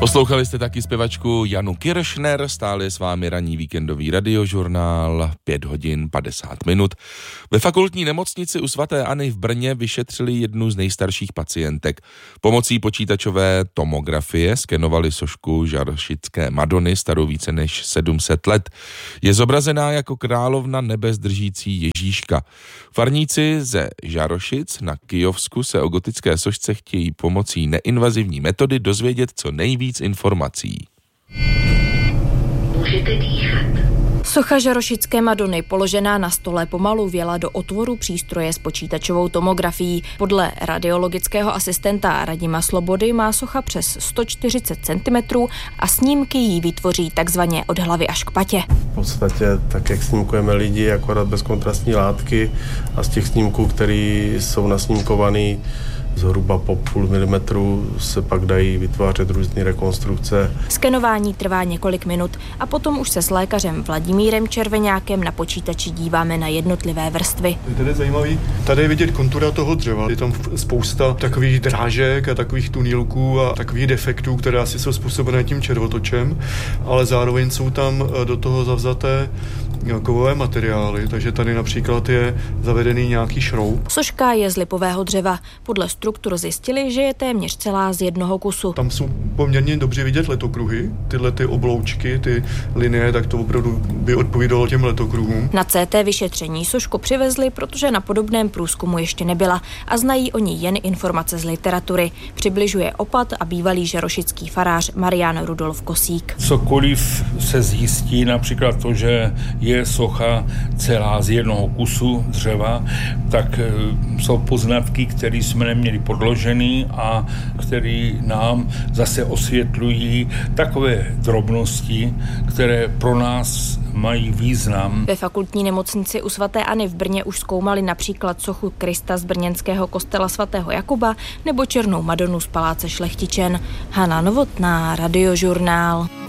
Poslouchali jste taky zpěvačku Janu Kiršner, stále je s vámi ranní víkendový radiožurnál, 5 hodin 50 minut. Ve fakultní nemocnici u svaté Anny v Brně vyšetřili jednu z nejstarších pacientek. Pomocí počítačové tomografie skenovali sošku žarošické Madony starou více než 700 let. Je zobrazená jako královna nebes držící Ježíška. Farníci ze Žarošic na Kyjovsku se o gotické sošce chtějí pomocí neinvazivní metody dozvědět co nejvíc informací. Můžete dýchat. Socha žarošické Madony položená na stole pomalu věla do otvoru přístroje s počítačovou tomografií. Podle radiologického asistenta Radima Slobody má socha přes 140 cm a snímky jí vytvoří takzvaně od hlavy až k patě. V podstatě tak, jak snímkujeme lidi, akorát bez kontrastní látky a z těch snímků, které jsou nasnímkovaný zhruba po půl milimetru, se pak dají vytvářet různé rekonstrukce. Skenování trvá několik minut a potom už se s lékařem Vladimírem Červeňákem na počítači díváme na jednotlivé vrstvy. Tady je zajímavý, tady je vidět kontura toho dřeva. Je tam spousta takových drážek a takových tunýlků a takových defektů, které asi jsou způsobené tím červotočem, ale zároveň jsou tam do toho zavzaté kovové materiály, takže tady například je zavedený nějaký šroub. Soška je z lipového dřeva. Podle struktur zjistili, že je téměř celá z jednoho kusu. Tam jsou poměrně dobře vidět letokruhy, tyhle ty obloučky, ty linie, tak to opravdu by odpovídalo těm letokruhům. Na CT vyšetření sošku přivezli, protože na podobném průzkumu ještě nebyla a znají o ní jen informace z literatury. Přibližuje opat a bývalý žarošický farář Marián Rudolf Kosík. Cokoliv se zjistí, například to, že je socha celá z jednoho kusu dřeva, tak jsou poznatky, které jsme neměli podložený a který nám zase osvětlují takové drobnosti, které pro nás mají význam. Ve fakultní nemocnici u svaté Anny v Brně už zkoumali například sochu Krista z brněnského kostela svatého Jakuba nebo černou Madonu z paláce Šlechtičen. Hana Novotná, Radiožurnál.